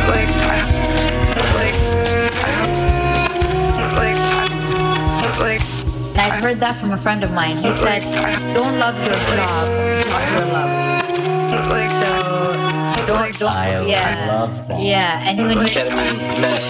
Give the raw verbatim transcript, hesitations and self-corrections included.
like, like, like, like, And I've heard that from a friend of mine. He said, don't love your job, job your love. like, So don't, don't, I yeah. love that. Yeah, and when you Ketamine, meth.